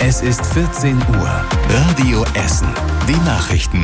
Es ist 14 Uhr. Radio Essen. Die Nachrichten.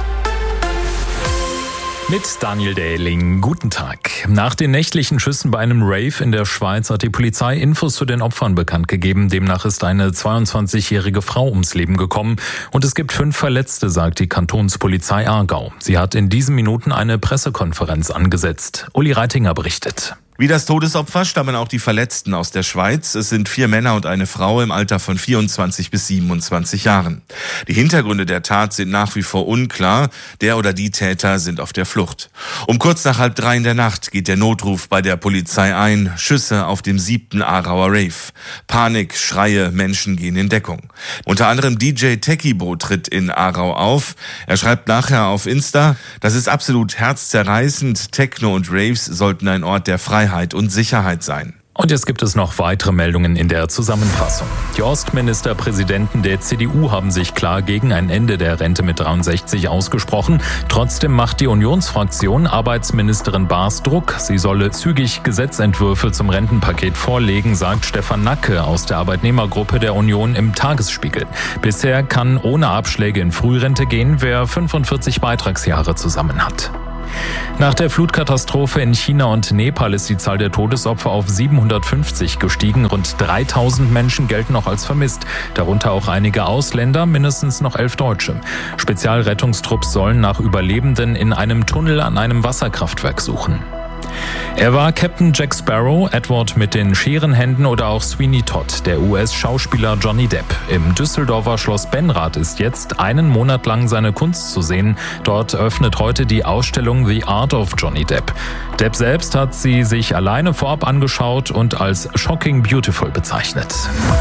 Mit Daniel Dähling. Guten Tag. Nach den nächtlichen Schüssen bei einem Rave in der Schweiz hat die Polizei Infos zu den Opfern bekannt gegeben. Demnach ist eine 22-jährige Frau ums Leben gekommen und es gibt 5 Verletzte, sagt die Kantonspolizei Aargau. Sie hat in diesen Minuten eine Pressekonferenz angesetzt. Uli Reitinger berichtet. Wie das Todesopfer stammen auch die Verletzten aus der Schweiz. Es sind 4 Männer und eine Frau im Alter von 24 bis 27 Jahren. Die Hintergründe der Tat sind nach wie vor unklar. Der oder die Täter sind auf der Flucht. Um kurz nach 2:30 in der Nacht geht der Notruf bei der Polizei ein. Schüsse auf dem 7. Aarauer Rave. Panik, Schreie, Menschen gehen in Deckung. Unter anderem DJ Techibo tritt in Aarau auf. Er schreibt nachher auf Insta: Das ist absolut herzzerreißend. Techno und Raves sollten ein Ort der Freiheit und Sicherheit sein. Und jetzt gibt es noch weitere Meldungen in der Zusammenfassung. Die Ostministerpräsidenten der CDU haben sich klar gegen ein Ende der Rente mit 63 ausgesprochen. Trotzdem macht die Unionsfraktion Arbeitsministerin Baas Druck. Sie solle zügig Gesetzentwürfe zum Rentenpaket vorlegen, sagt Stefan Nacke aus der Arbeitnehmergruppe der Union im Tagesspiegel. Bisher kann ohne Abschläge in Frührente gehen, wer 45 Beitragsjahre zusammen hat. Nach der Flutkatastrophe in China und Nepal ist die Zahl der Todesopfer auf 750 gestiegen. Rund 3000 Menschen gelten noch als vermisst, darunter auch einige Ausländer, mindestens noch 11 Deutsche. Spezialrettungstrupps sollen nach Überlebenden in einem Tunnel an einem Wasserkraftwerk suchen. Er war Captain Jack Sparrow, Edward mit den Scherenhänden oder auch Sweeney Todd, der US-Schauspieler Johnny Depp. Im Düsseldorfer Schloss Benrath ist jetzt einen Monat lang seine Kunst zu sehen. Dort öffnet heute die Ausstellung The Art of Johnny Depp. Depp selbst hat sie sich alleine vorab angeschaut und als shocking beautiful bezeichnet.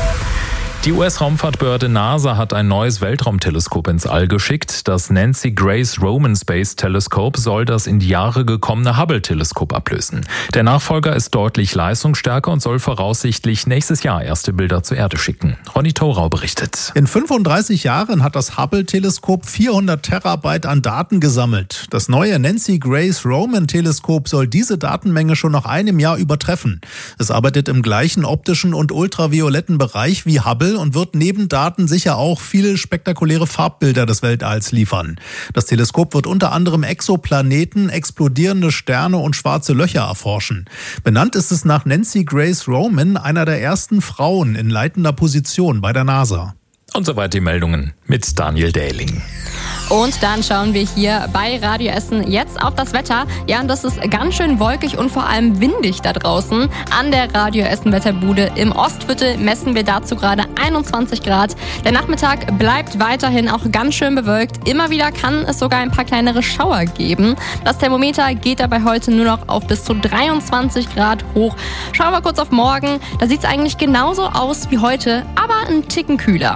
Die US-Raumfahrtbehörde NASA hat ein neues Weltraumteleskop ins All geschickt. Das Nancy Grace Roman Space Telescope soll das in die Jahre gekommene Hubble-Teleskop ablösen. Der Nachfolger ist deutlich leistungsstärker und soll voraussichtlich nächstes Jahr erste Bilder zur Erde schicken. Ronny Thorau berichtet. In 35 Jahren hat das Hubble-Teleskop 400 Terabyte an Daten gesammelt. Das neue Nancy Grace Roman Teleskop soll diese Datenmenge schon nach einem Jahr übertreffen. Es arbeitet im gleichen optischen und ultravioletten Bereich wie Hubble und wird neben Daten sicher auch viele spektakuläre Farbbilder des Weltalls liefern. Das Teleskop wird unter anderem Exoplaneten, explodierende Sterne und schwarze Löcher erforschen. Benannt ist es nach Nancy Grace Roman, einer der ersten Frauen in leitender Position bei der NASA. Und soweit die Meldungen mit Daniel Dähling. Und dann schauen wir hier bei Radio Essen jetzt auf das Wetter. Ja, und das ist ganz schön wolkig und vor allem windig da draußen. An der Radio Essen Wetterbude im Ostviertel messen wir dazu gerade 21 Grad. Der Nachmittag bleibt weiterhin auch ganz schön bewölkt. Immer wieder kann es sogar ein paar kleinere Schauer geben. Das Thermometer geht dabei heute nur noch auf bis zu 23 Grad hoch. Schauen wir kurz auf morgen. Da sieht es eigentlich genauso aus wie heute, aber ein Ticken kühler.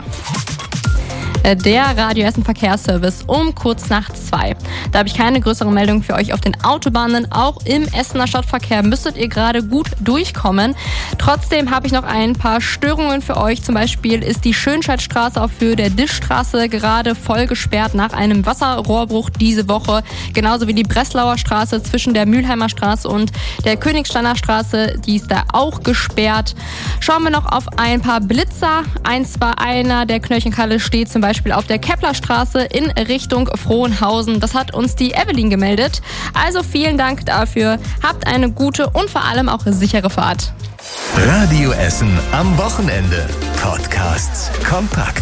Der Radio Essen Verkehrsservice um kurz nach 2. Da habe ich keine größere Meldung für euch auf den Autobahnen. Auch im Essener Stadtverkehr müsstet ihr gerade gut durchkommen. Trotzdem habe ich noch ein paar Störungen für euch. Zum Beispiel ist die Schönscheidstraße auf Höhe der Dischstraße gerade voll gesperrt nach einem Wasserrohrbruch diese Woche. Genauso wie die Breslauer Straße zwischen der Mülheimer Straße und der Königsteiner Straße. Die ist da auch gesperrt. Schauen wir noch auf ein paar Blitzer. Einer der Knöchenkalle steht zum Beispiel auf der Keplerstraße in Richtung Frohnhausen. Das hat uns die Evelyn gemeldet. Also vielen Dank dafür. Habt eine gute und vor allem auch sichere Fahrt. Radio Essen am Wochenende. Podcasts kompakt.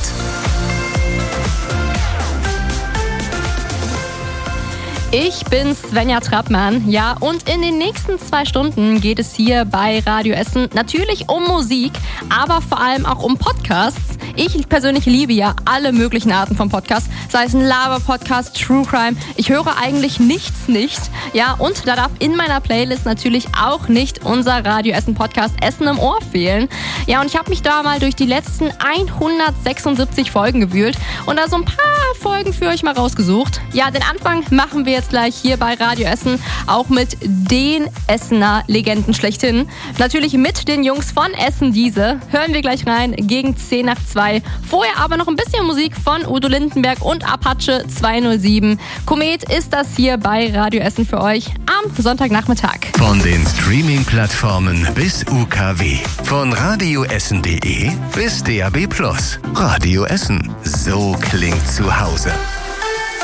Ich bin Svenja Trappmann, ja, und in den nächsten 2 Stunden geht es hier bei Radio Essen natürlich um Musik, aber vor allem auch um Podcasts. Ich persönlich liebe ja alle möglichen Arten von Podcasts, sei es ein Laber-Podcast, True Crime. Ich höre eigentlich nichts nicht, ja, und da darf in meiner Playlist natürlich auch nicht unser Radio Essen Podcast Essen im Ohr fehlen. Ja, und ich habe mich da mal durch die letzten 176 Folgen gewühlt und da so ein paar Folgen für euch mal rausgesucht. Ja, den Anfang machen wir jetzt gleich hier bei Radio Essen, auch mit den Essener Legenden schlechthin. Natürlich mit den Jungs von Essen diese. Hören wir gleich rein gegen 1:10 nach 2. 2. Vorher aber noch ein bisschen Musik von Udo Lindenberg und Apache 207. Komet ist das hier bei Radio Essen für euch am Sonntagnachmittag. Von den Streaming-Plattformen bis UKW. Von radioessen.de bis DAB+. Radio Essen. So klingt zu Hause.